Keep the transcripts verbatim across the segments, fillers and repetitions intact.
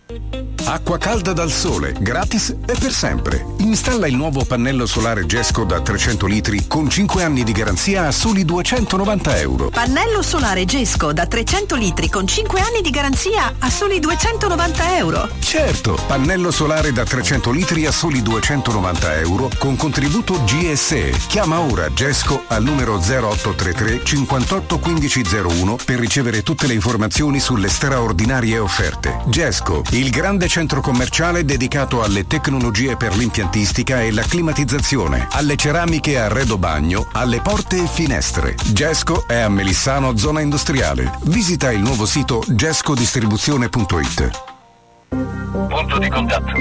Acqua calda dal sole, gratis e per sempre. Installa il nuovo pannello solare Gesco da trecento litri con cinque anni di garanzia a soli duecentonovanta euro. Pannello solare Gesco da trecento litri con cinque anni di garanzia a soli duecentonovanta euro. Certo, pannello solare da trecento litri a soli duecentonovanta euro con contributo G S E. Chiama ora Gesco al numero zero otto tre tre cinquantotto quindici zero uno per ricevere tutte le informazioni sulle straordinarie offerte. Gesco, il grande centro commerciale dedicato alle tecnologie per l'impiantistica e la climatizzazione, alle ceramiche a arredo bagno, alle porte e finestre. Gesco è a Melissano, zona industriale. Visita il nuovo sito gescodistribuzione punto it. Punto di contatto.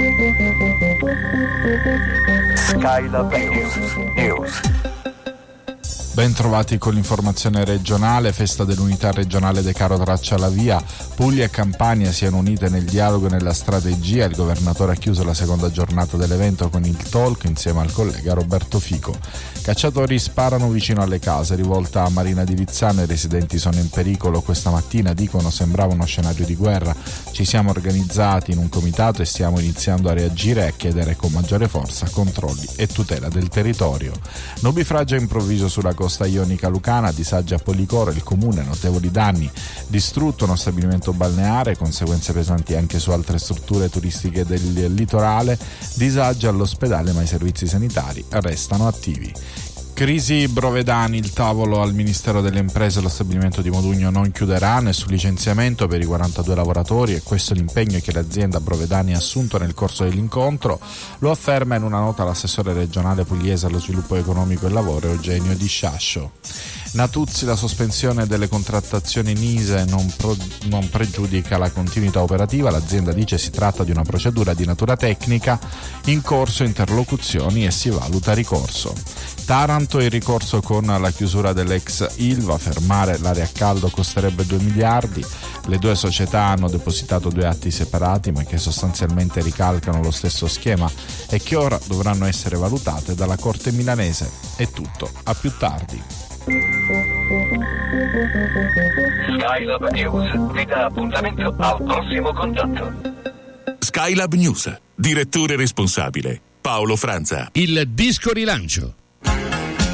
Skylab News. News. Ben trovati con l'informazione regionale. Festa dell'unità regionale De Caro traccia la via. Puglia e Campania siano unite nel dialogo e nella strategia. Il governatore ha chiuso la seconda giornata dell'evento con il talk insieme al collega Roberto Fico. Cacciatori sparano vicino alle case, rivolta a Marina di Vizzano. I residenti sono in pericolo. Questa mattina, dicono, sembrava uno scenario di guerra. Ci siamo organizzati in un comitato e stiamo iniziando a reagire e a chiedere con maggiore forza controlli e tutela del territorio. Nubifragio improvviso sulla costa ionica lucana, disagi a Policoro, il comune, notevoli danni, distrutto uno stabilimento balneare, conseguenze pesanti anche su altre strutture turistiche del litorale, disagi all'ospedale ma i servizi sanitari restano attivi. Crisi Brovedani, il tavolo al Ministero delle Imprese. Lo stabilimento di Modugno non chiuderà, nessun licenziamento per i quarantadue lavoratori e questo è l'impegno che l'azienda Brovedani ha assunto nel corso dell'incontro. Lo afferma in una nota l'assessore regionale pugliese allo sviluppo economico e lavoro Eugenio Di Sciascio. Natuzzi, la sospensione delle contrattazioni Nise non, pro, non pregiudica la continuità operativa. L'azienda dice si tratta di una procedura di natura tecnica, in corso interlocuzioni e si valuta ricorso. Taranto, il ricorso con la chiusura dell'ex Ilva, fermare l'area a caldo costerebbe due miliardi. Le due società hanno depositato due atti separati ma che sostanzialmente ricalcano lo stesso schema e che ora dovranno essere valutate dalla Corte milanese. È tutto, a più tardi. Skylab News vi dà appuntamento al prossimo contatto. Skylab News, direttore responsabile Paolo Franza. Il disco rilancio